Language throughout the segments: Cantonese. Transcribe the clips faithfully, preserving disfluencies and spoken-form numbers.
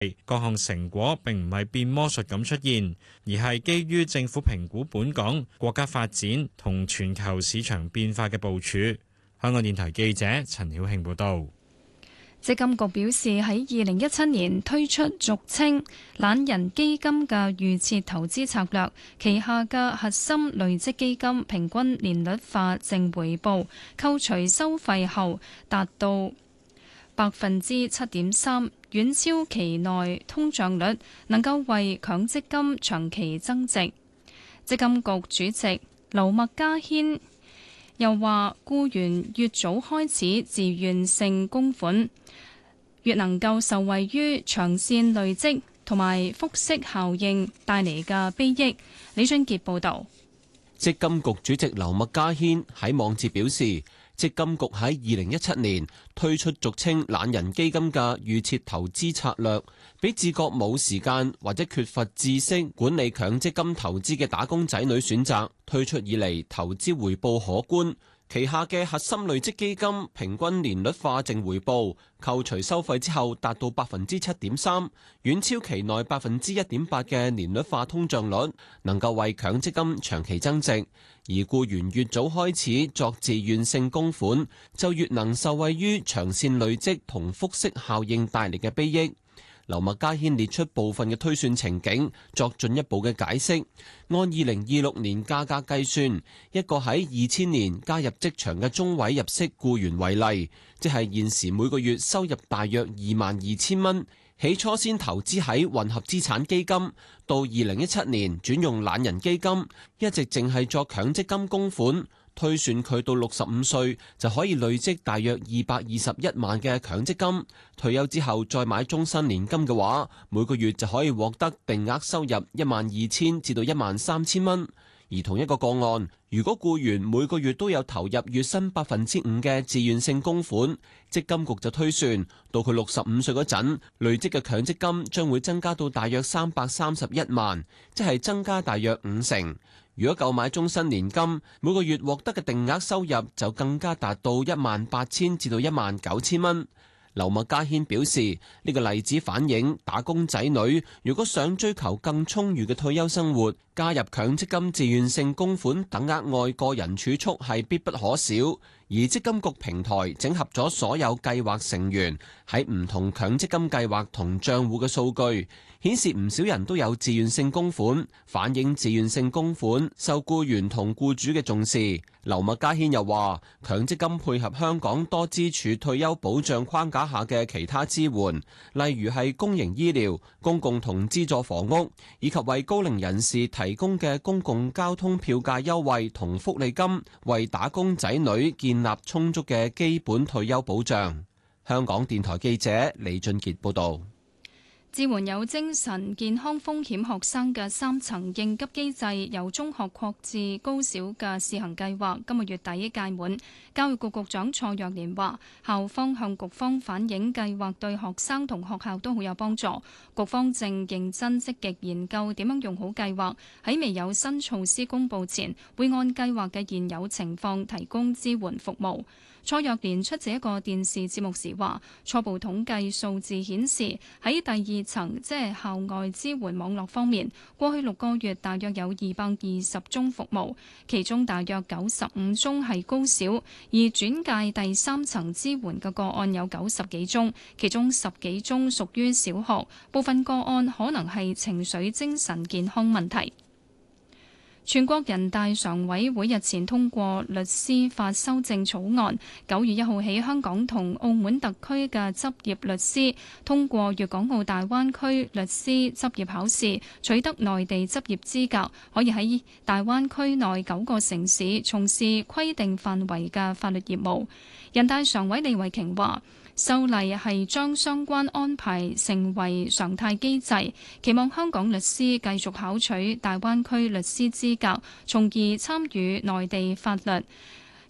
各項成果並唔係變魔術咁出現，而係基於政府評估本港國家發展同全球市場變化嘅部署。香港電台記者陳曉慶報道。 積金局表示，喺二零一七年推出俗稱懶人基金嘅預設投資策略，旗下嘅核心累積基金平均年率化淨回報扣除收費後達到百分之七點三，遠超期內通脹率，能夠為強積金長期增值。積金局主席劉麥嘉軒又話，僱員越早開始自願性供款，越能夠受惠於長線累積同埋複息效應帶嚟嘅裨益。李俊傑報導。 積金局主席劉麥嘉軒喺網誌表示，積金局喺二零一七年推出俗稱懶人基金嘅預設投資策略，俾自覺冇時間或者缺乏知識管理強積金投資嘅打工仔女選擇。推出以嚟，投資回報可觀，旗下嘅核心累積基金平均年率化淨回報扣除收費之後達到百分之七點三，遠超期內百分之一點八嘅年率化通脹率，能夠為強積金長期增值。而僱員越早開始作自願性供款，就越能受惠於長線累積同複息效應帶嚟嘅裨益。劉麥嘉軒列出部分嘅推算情景，作進一步嘅解釋。按二零二六年價格計算，一個喺二千年加入職場嘅中位入息僱員為例，即係現時每個月收入大約二萬二千蚊。起初先投資喺混合資產基金，到二零一七年轉用懶人基金，一直淨係作強積金供款。推算佢到六十五歲就可以累積大約二百二十一萬嘅強積金，退休之後再買終身年金嘅話，每個月就可以獲得定額收入一萬二千至到一萬三千蚊。而同一個個案，如果僱員每個月都有投入月薪百分之五嘅自願性供款，積金局就推算到佢六十五歲嗰陣，累積嘅強積金將會增加到大約三百三十一萬，即係增加大約五成。如果購買終身年金，每個月獲得嘅定額收入就更加達到一萬八千至到一萬九千蚊。劉麥嘉軒表示，呢個例子反映打工仔女如果想追求更充裕嘅退休生活，加入強積金自願性供款等額外個人儲蓄係必不可少。而積金局平台整合咗所有計劃成員喺唔同強積金計劃同賬戶嘅數據，顯示唔少人都有自願性供款，反映自願性供款受僱員同僱主嘅重視。劉麥嘉軒又話，強積金配合香港多支柱退休保障框架下嘅其他支援，例如係公營醫療、公共同資助房屋，以及為高齡人士提供嘅公共交通票價優惠同福利金，為打工仔女建立充足嘅基本退休保障。香港電台記者李俊傑報導。 支援有精神健康風險學生嘅三層應急機制由中學擴至高小嘅試行計劃，今個月底屆滿。教育局局長蔡若蓮話，校方向局方反映計劃對學生同學校都好有幫助，局方正認真積極研究點樣用好計劃，喺未有新措施公佈前，會按計劃嘅現有情況提供支援服務。蔡若蓮出席一個電視節目時話，初步統計數字顯示，喺第二層即係校外支援網絡方面，過去六個月大約有二百二十宗服務，其中大約九十五宗係高小，而轉介第三層支援嘅個案有九十幾宗，其中十幾宗屬於小學，部分個案可能係情緒精神健康問題。全國人大常委會日前通過律師法修正草案，九月一號起，香港同澳門特區嘅執業律師通過粵港澳大灣區律師執業考試，取得內地執業資格，可以喺大灣區內九個城市從事規定範圍嘅法律業務。人大常委李慧瓊話，修例係將相關安排成為常態機制，期望香港律師繼續考取大灣區律師資格，從而參與內地法律。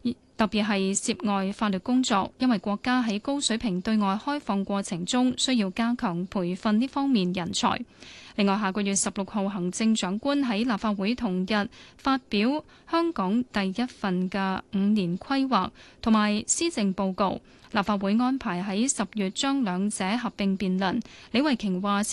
特別係涉外法律工作，因為國家喺高水平對外開放過程中，需要加強培訓呢方面人才。另外，下個月十六號，行政長官喺立法會同日發表香港第一份嘅五年規劃同埋施政報告。立法會安排喺十月將兩者合併辯論。李慧瓊話。